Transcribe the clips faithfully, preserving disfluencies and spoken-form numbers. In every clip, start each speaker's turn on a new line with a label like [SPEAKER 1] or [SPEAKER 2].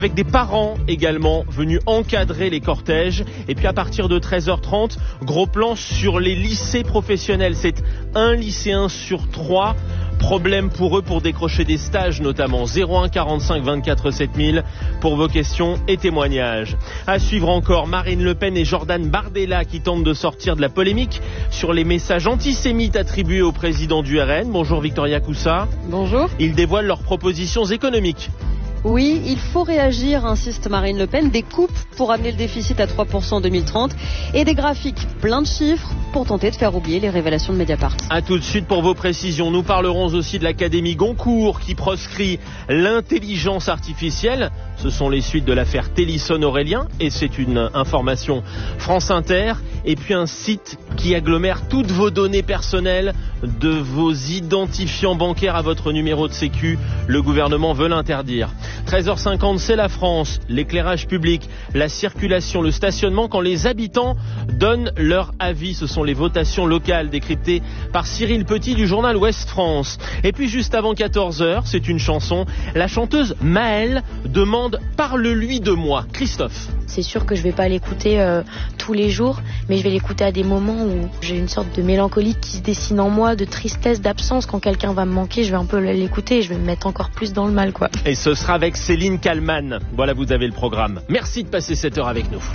[SPEAKER 1] Avec des parents également venus encadrer les cortèges. Et puis à partir de treize heures trente, gros plan sur les lycées professionnels. C'est un lycéen sur trois. Problème pour eux pour décrocher des stages notamment. zéro un quarante-cinq vingt-quatre sept mille pour vos questions et témoignages. À suivre encore Marine Le Pen et Jordan Bardella qui tentent de sortir de la polémique sur les messages antisémites attribués au président du R N. Bonjour Victoria Coussa.
[SPEAKER 2] Bonjour.
[SPEAKER 1] Ils dévoilent leurs propositions économiques.
[SPEAKER 2] Oui, il faut réagir, insiste Marine Le Pen. Des coupes pour amener le déficit à trois pour cent en deux mille trente et des graphiques pleins de chiffres pour tenter de faire oublier les révélations de Mediapart.
[SPEAKER 1] A tout de suite pour vos précisions. Nous parlerons aussi de l'Académie Goncourt qui proscrit l'intelligence artificielle. Ce sont les suites de l'affaire Télisson-Aurélien et c'est une information France Inter. Et puis un site qui agglomère toutes vos données personnelles, de vos identifiants bancaires à votre numéro de sécu. Le gouvernement veut l'interdire. treize heures cinquante, c'est la France, l'éclairage public, la circulation, le stationnement quand les habitants donnent leur avis. Ce sont les votations locales décryptées par Cyril Petit du journal Ouest France. Et puis juste avant quatorze heures, c'est une chanson. La chanteuse Maëlle demande « Parle-lui de moi ». Christophe.
[SPEAKER 3] C'est sûr que je vais pas l'écouter euh, tous les jours, mais je vais l'écouter à des moments où j'ai une sorte de mélancolie qui se dessine en moi, de tristesse, d'absence. Quand quelqu'un va me manquer, je vais un peu l'écouter et je vais me mettre encore plus dans le mal, quoi.
[SPEAKER 1] Et ce sera avec Céline Kallmann. Voilà, vous avez le programme. Merci de passer cette heure avec nous.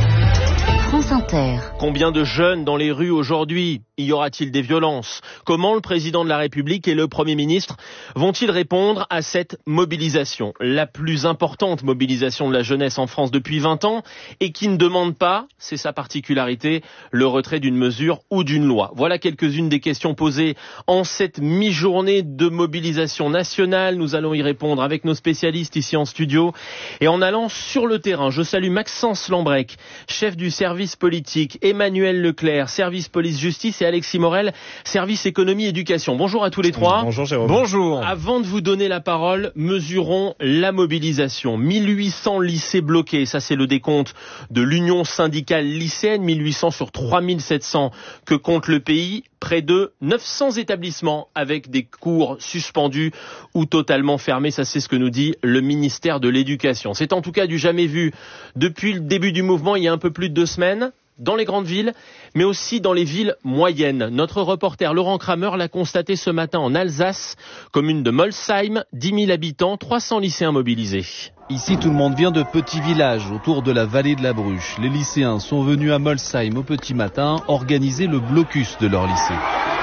[SPEAKER 4] France Inter.
[SPEAKER 1] Combien de jeunes dans les rues aujourd'hui? Y aura-t-il des violences? Comment le président de la République et le Premier ministre vont-ils répondre à cette mobilisation? La plus importante mobilisation de la jeunesse en France depuis vingt ans et qui ne demande pas, c'est sa particularité, le retrait d'une mesure ou d'une loi. Voilà quelques-unes des questions posées en cette mi-journée de mobilisation nationale. Nous allons y répondre avec nos spécialistes ici en studio et en allant sur le terrain. Je salue Maxence Lambrec, chef du service politique, Emmanuel Leclerc, service police-justice et Alexis Morel, service économie-éducation. Bonjour à tous les trois.
[SPEAKER 5] Bonjour Jérôme.
[SPEAKER 1] Bonjour. Avant de vous donner la parole, mesurons la mobilisation. mille huit cents lycées bloqués, ça c'est le décompte de l'Union syndicale lycéenne, mille huit cents sur trois mille sept cents que compte le pays. Près de neuf cents établissements avec des cours suspendus ou totalement fermés. Ça, c'est ce que nous dit le ministère de l'Éducation. C'est en tout cas du jamais vu depuis le début du mouvement, il y a un peu plus de deux semaines, dans les grandes villes, mais aussi dans les villes moyennes. Notre reporter Laurent Kramer l'a constaté ce matin en Alsace, commune de Molsheim, dix mille habitants, trois cents lycéens mobilisés.
[SPEAKER 6] Ici, tout le monde vient de petits villages autour de la vallée de la Bruche. Les lycéens sont venus à Molsheim au petit matin organiser le blocus de leur lycée.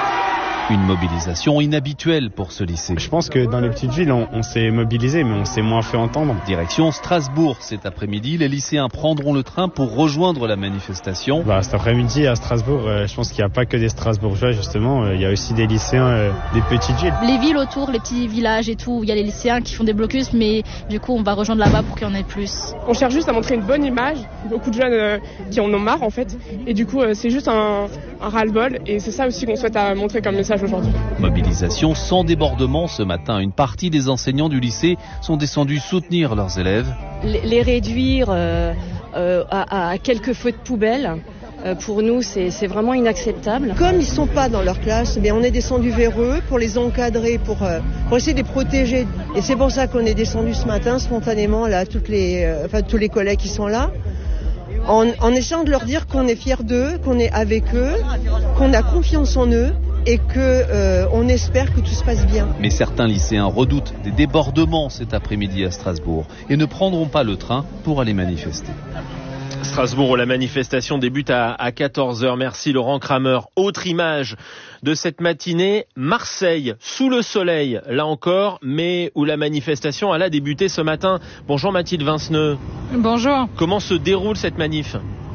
[SPEAKER 6] Une mobilisation inhabituelle pour ce lycée.
[SPEAKER 5] Je pense que dans les petites villes, on, on s'est mobilisé, mais on s'est moins fait entendre.
[SPEAKER 6] Direction Strasbourg cet après-midi. Les lycéens prendront le train pour rejoindre la manifestation.
[SPEAKER 5] Bah, cet après-midi à Strasbourg, euh, je pense qu'il n'y a pas que des Strasbourgeois justement. Euh, il y a aussi des lycéens euh, des petites villes.
[SPEAKER 7] Les villes autour, les petits villages et tout, il y a les lycéens qui font des blocus, mais du coup on va rejoindre là-bas pour qu'il y en ait plus.
[SPEAKER 8] On cherche juste à montrer une bonne image. Beaucoup de jeunes euh, qui en ont marre en fait. Et du coup euh, c'est juste un, un ras-le-bol. Et c'est ça aussi qu'on souhaite à montrer comme message aujourd'hui.
[SPEAKER 6] Mobilisation sans débordement ce matin. Une partie des enseignants du lycée sont descendus soutenir leurs élèves.
[SPEAKER 2] Les, les réduire euh, euh, à, à quelques feux de poubelle, euh, pour nous c'est, c'est vraiment inacceptable.
[SPEAKER 9] Comme ils ne sont pas dans leur classe, eh on est descendu vers eux pour les encadrer, pour, euh, pour essayer de les protéger. Et c'est pour ça qu'on est descendu ce matin spontanément, là, toutes les, euh, enfin, tous les collègues qui sont là. En, en essayant de leur dire qu'on est fiers d'eux, qu'on est avec eux, qu'on a confiance en eux et que euh, on espère que tout se passe bien.
[SPEAKER 6] Mais certains lycéens redoutent des débordements cet après-midi à Strasbourg et ne prendront pas le train pour aller manifester.
[SPEAKER 1] Strasbourg où la manifestation débute à, à quatorze heures. Merci Laurent Kramer. Autre image de cette matinée, Marseille, sous le soleil, là encore, mais où la manifestation elle a débuté ce matin. Bonjour Mathilde Vinceneux.
[SPEAKER 10] Bonjour.
[SPEAKER 1] Comment se déroule cette manif ?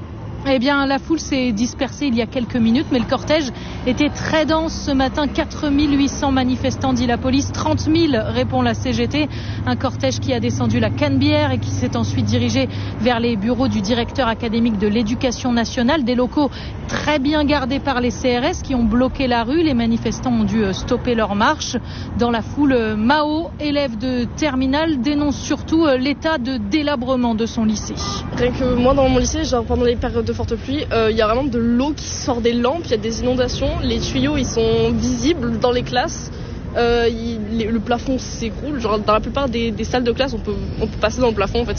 [SPEAKER 10] Eh bien, la foule s'est dispersée il y a quelques minutes, mais le cortège était très dense ce matin. quatre mille huit cents manifestants, dit la police. trente mille, répond la C G T. Un cortège qui a descendu la Canebière et qui s'est ensuite dirigé vers les bureaux du directeur académique de l'Éducation nationale. Des locaux très bien gardés par les C R S qui ont bloqué la rue. Les manifestants ont dû stopper leur marche. Dans la foule, Mao, élève de terminale, dénonce surtout l'état de délabrement de son lycée.
[SPEAKER 8] Rien que moi dans mon lycée, genre pendant les périodes de forte pluie, il euh, y a vraiment de l'eau qui sort des lampes, il y a des inondations, les tuyaux ils sont visibles dans les classes, euh, il, les, le plafond s'écroule, genre dans la plupart des, des salles de classe on peut, on peut passer dans le plafond en fait.